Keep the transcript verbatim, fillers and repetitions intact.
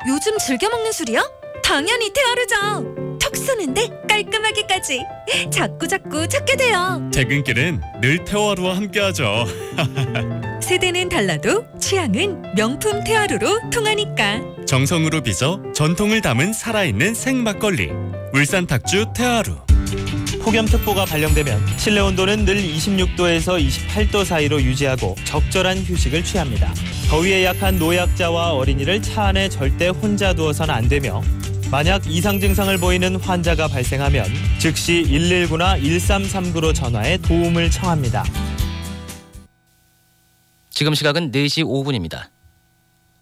요즘 즐겨 먹는 술이야? 당연히 테아르죠. 톡 쏘는데 깔끔하게까지. 자꾸자꾸 찾게 돼요. 퇴근길은 늘 테아루와 함께하죠. 세대는 달라도 취향은 명품 테아루로 통하니까. 정성으로 빚어 전통을 담은 살아있는 생막걸리. 울산 탁주 테아루. 폭염특보가 발령되면 실내 온도는 늘 이십육 도에서 이십팔 도 사이로 유지하고 적절한 휴식을 취합니다. 더위에 약한 노약자와 어린이를 차 안에 절대 혼자 두어서는 안 되며 만약 이상 증상을 보이는 환자가 발생하면 즉시 일일구나 일삼삼구로 전화해 도움을 청합니다. 지금 시각은 네 시 오 분입니다.